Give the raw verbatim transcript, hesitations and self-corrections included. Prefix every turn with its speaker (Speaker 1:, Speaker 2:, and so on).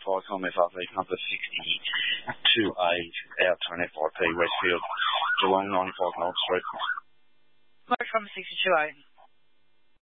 Speaker 1: five com F R P Pumper sixty-two A out to an F I P Westfield, Geelong ninety-five Knoll Street.
Speaker 2: Motor from sixty-two A.